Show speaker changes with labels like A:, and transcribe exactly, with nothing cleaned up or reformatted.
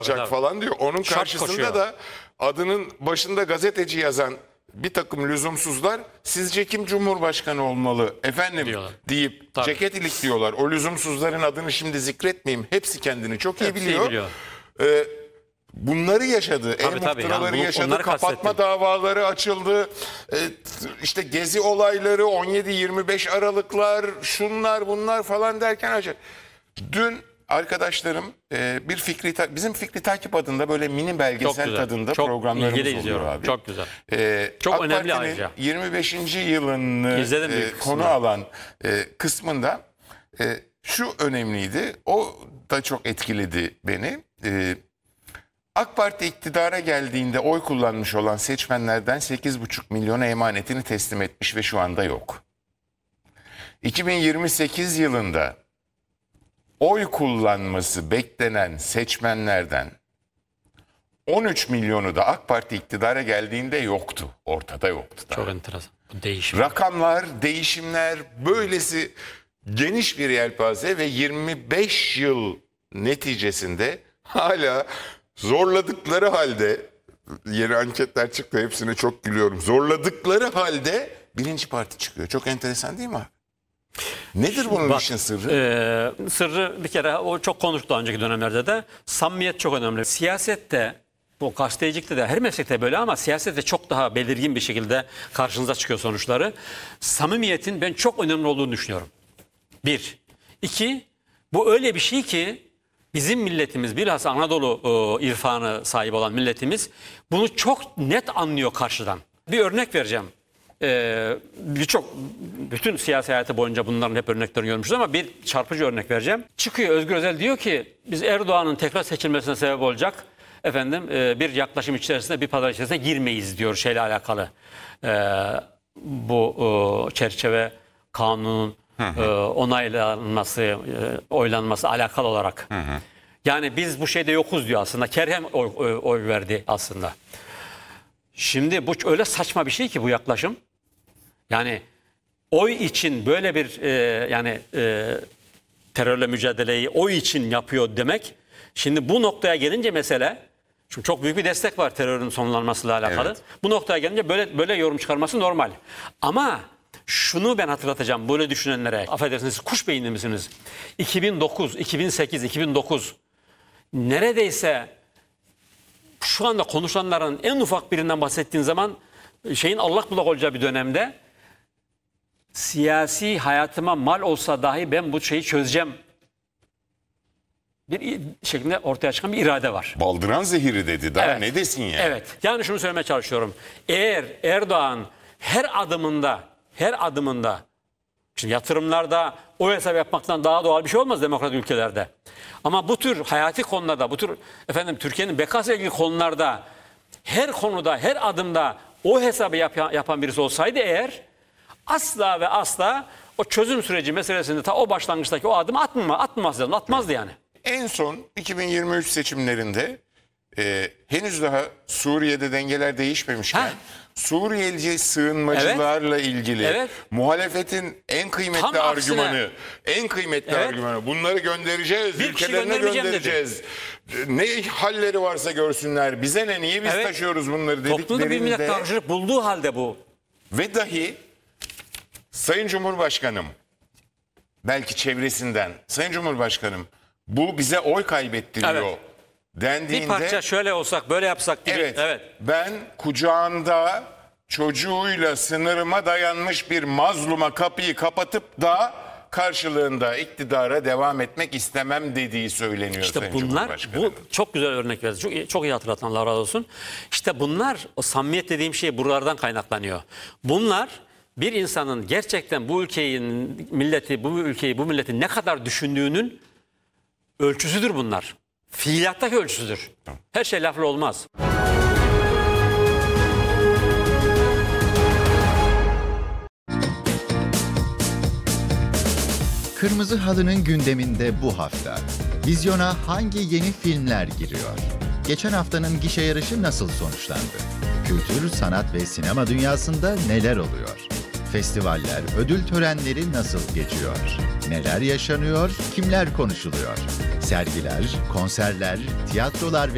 A: Tabii. falan diyor. Onun
B: Şart
A: karşısında
B: koşuyor.
A: da adının başında gazeteci yazan bir takım lüzumsuzlar sizce kim Cumhurbaşkanı olmalı efendim
B: Diyorlar.
A: deyip
B: Tabii.
A: ceket ilikliyorlar. O lüzumsuzların adını şimdi zikretmeyeyim. Hepsi kendini çok iyi
B: Hepsi iyi
A: biliyor.
B: biliyor.
A: Ee, bunları yaşadı.
B: Tabii,
A: El
B: tabii.
A: muhtıraları
B: Yani bu-
A: yaşadı.
B: onları
A: Kapatma
B: kastettim.
A: davaları açıldı. Ee, işte gezi olayları on yedi yirmi beş Aralıklar şunlar bunlar falan derken acı. Dün arkadaşlarım e, bir fikri ta- bizim Fikri Takip adında böyle mini belgesel
B: güzel.
A: tadında
B: Çok
A: programlarımız
B: ilgili
A: oluyor
B: izliyorum.
A: abi.
B: Çok güzel.
A: Ee,
B: Çok
A: AK
B: önemli
A: Parti'nin
B: ayrıca.
A: yirmi beşinci yılını
B: İzledim
A: e,
B: büyük
A: konu
B: kısmını.
A: alan e, kısmında e, şu önemliydi. O da çok etkiledi beni. E, AK Parti iktidara geldiğinde oy kullanmış olan seçmenlerden sekiz buçuk milyona emanetini teslim etmiş ve şu anda yok. iki bin yirmi sekiz yılında oy kullanması beklenen seçmenlerden on üç milyonu da AK Parti iktidara geldiğinde yoktu. Ortada yoktu da.
B: Çok enteresan. Bu değişim.
A: Rakamlar, değişimler, böylesi geniş bir yelpaze ve yirmi beş yıl neticesinde hala zorladıkları halde, yeni anketler çıktı hepsine çok gülüyorum, zorladıkları halde birinci parti çıkıyor. Çok enteresan değil mi abi? Nedir bunun
B: Bak,
A: işin sırrı?
B: e, sırrı bir kere o çok konuştuk daha önceki dönemlerde de. Samimiyet çok önemli. Siyasette, bu gazetecilikte de her meslekte böyle ama siyasette çok daha belirgin bir şekilde karşınıza çıkıyor sonuçları. Samimiyetin ben çok önemli olduğunu düşünüyorum. Bir. İki, bu öyle bir şey ki bizim milletimiz, bilhassa Anadolu e, irfanı sahibi olan milletimiz bunu çok net anlıyor karşıdan. Bir örnek vereceğim. Ee, birçok bütün siyasi hayatı boyunca bunların hep örneklerini görmüşüz ama bir çarpıcı örnek vereceğim. Çıkıyor Özgür Özel diyor ki biz Erdoğan'ın tekrar seçilmesine sebep olacak efendim e, bir yaklaşım içerisinde bir pazar içerisine girmeyiz diyor şeyle alakalı. Ee, bu e, çerçeve kanunun e, onaylanması, e, oylanması alakalı olarak. Hı hı. Yani biz bu şeyde yokuz diyor aslında. Kerhem oy, oy, oy verdi aslında. Şimdi bu öyle saçma bir şey ki bu yaklaşım. Yani oy için böyle bir e, yani e, terörle mücadeleyi oy için yapıyor demek. Şimdi bu noktaya gelince mesele, çünkü çok büyük bir destek var terörün sonlanmasıyla alakalı.
A: Evet.
B: Bu noktaya gelince böyle böyle yorum çıkarması normal. Ama şunu ben hatırlatacağım böyle düşünenlere. Affedersiniz, kuş beyinli misiniz? iki bin dokuz, iki bin sekiz, iki bin dokuz neredeyse şu anda konuşanların en ufak birinden bahsettiğin zaman şeyin allak bullak olacağı bir dönemde siyasi hayatıma mal olsa dahi ben bu şeyi çözeceğim bir şeklinde ortaya çıkan bir irade var.
A: Baldıran zehiri dedi. Daha
B: Evet.
A: ne desin ya?
B: Evet. Yani şunu söylemeye çalışıyorum. Eğer Erdoğan her adımında her adımında şimdi yatırımlarda o hesap yapmaktan daha doğal bir şey olmaz demokratik ülkelerde. Ama bu tür hayati konularda, bu tür efendim Türkiye'nin bekasıyla ilgili konularda her konuda, her adımda o hesabı yap, yapan birisi olsaydı eğer asla ve asla o çözüm süreci meselesinde ta o başlangıçtaki o adımı atmama, atmazdı, atmazdı yani.
A: En son iki bin yirmi üç seçimlerinde e, henüz daha Suriye'de dengeler değişmemişken
B: Heh.
A: Suriyeli sığınmacılarla ilgili
B: Evet.
A: muhalefetin en kıymetli
B: Tam aksine.
A: argümanı, en kıymetli
B: Evet.
A: argümanı bunları göndereceğiz,
B: Bir kişi
A: ülkelerine
B: göndermeyeceğim dedi.
A: göndereceğiz. Ne halleri varsa görsünler, bize ne, niye biz
B: Evet.
A: taşıyoruz bunları
B: Toplumda bir millet
A: dediklerinde
B: karşılık bulduğu halde bu.
A: ve dahi Sayın Cumhurbaşkanım, belki çevresinden, Sayın Cumhurbaşkanım bu bize oy kaybettiriyor
B: Evet.
A: dendiğinde
B: Bir parça şöyle olsak, böyle yapsak gibi.
A: evet,
B: Evet.
A: ben kucağında çocuğuyla sınırıma dayanmış bir mazluma kapıyı kapatıp da karşılığında iktidara devam etmek istemem dediği söyleniyor
B: İşte
A: Sayın
B: bunlar,
A: Cumhurbaşkanı.
B: bu çok güzel örnek verdi. Çok, iyi- çok iyi hatırlatan, Allah razı olsun. İşte bunlar, o samimiyet dediğim şey buralardan kaynaklanıyor. Bunlar bir insanın gerçekten bu ülkeyi, milleti, bu ülkeyi, bu milleti ne kadar düşündüğünün ölçüsüdür bunlar. Fiiliyattaki ölçüsüdür. Her şey lafla olmaz.
C: Kırmızı Halı'nın gündeminde bu hafta. Vizyona hangi yeni filmler giriyor? Geçen haftanın gişe yarışı nasıl sonuçlandı? Kültür, sanat ve sinema dünyasında neler oluyor? Festivaller, ödül törenleri nasıl geçiyor? Neler yaşanıyor, kimler konuşuluyor? Sergiler, konserler, tiyatrolar ve